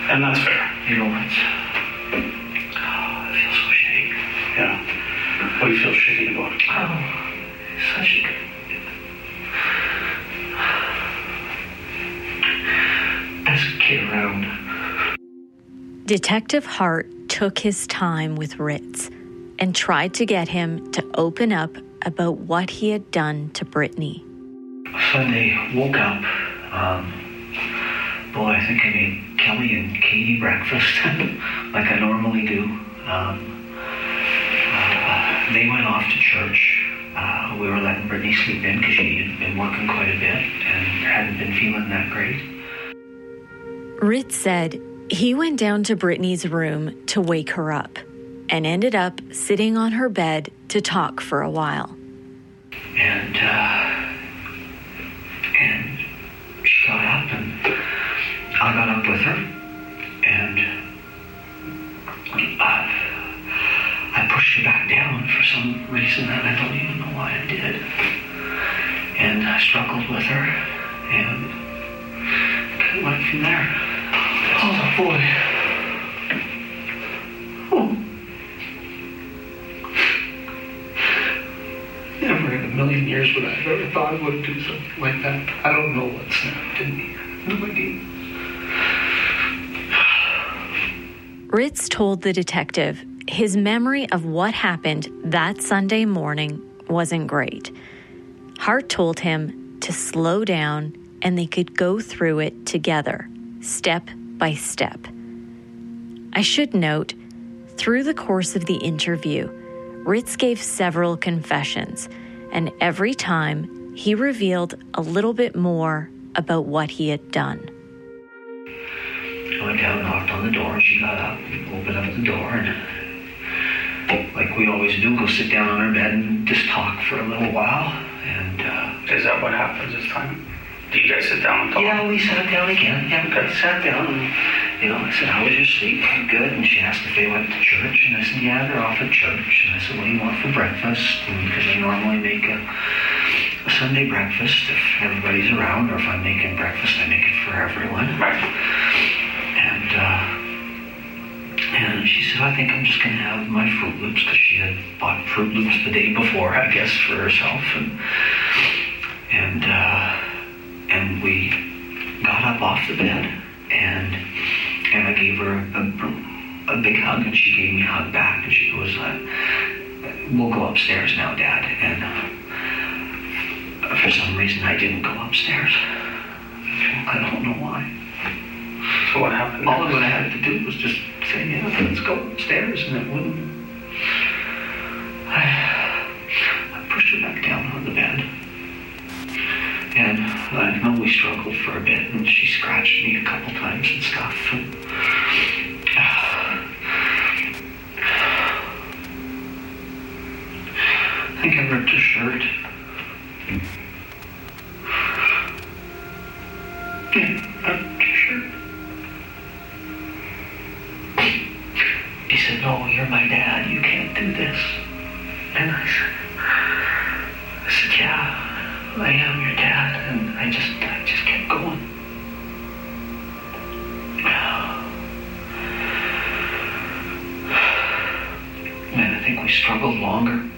And that's fair. You know, I feel so shitty. Yeah. What do you feel shitty about? Oh, such a best kid around. Detective Hart took his time with Ritz and tried to get him to open up about what he had done to Brittany. Sunday, woke up. I think I made Kelly and Katie breakfast like I normally do. They went off to church. We were letting Brittany sleep in because she had been working quite a bit and hadn't been feeling that great. Ritz said he went down to Brittany's room to wake her up and ended up sitting on her bed to talk for a while. And she got up and I got up with her and I pushed her back down for some reason that I don't even know why I did. And I struggled with her and kind of went from there. Oh boy. Oh. Never in a million years would I have ever thought I would do something like that. I don't know what snapped in me. No idea. Ritz told the detective his memory of what happened that Sunday morning wasn't great. Hart told him to slow down and they could go through it together, step by step. I should note, through the course of the interview, Ritz gave several confessions, and every time he revealed a little bit more about what he had done. I went down, knocked on the door, and she got up, opened up the door, and like we always do, go sit down on her bed and just talk for a little while. And is that what happens this time? Do you guys sit down and talk? Yeah, we sat down again. Yeah, we sat down and, I said, how was your sleep? Good. And she asked if they went to church. And I said, yeah, they're off at church. And I said, what do you want for breakfast? Because I normally make a Sunday breakfast if everybody's around, or if I'm making breakfast, I make it for everyone. Right. And she said, I think I'm just going to have my Fruit Loops, because she had bought Fruit Loops the day before, I guess, for herself. And we got up off the bed, and I gave her a big hug, and she gave me a hug back, and she goes, we'll go upstairs now, Dad. And for some reason, I didn't go upstairs. I don't know why. So what happened? All I had to do was just say, yeah, let's go upstairs, and it wouldn't. I pushed her back down on the bed, and I know we struggled for a bit, and she scratched me a couple times and stuff. And, I think I ripped her shirt. Yeah, I ripped her shirt. He said, no, you're my dad, you can't do this. And I said, yeah, I am your dad. And I just kept going. Man, I think we struggled longer.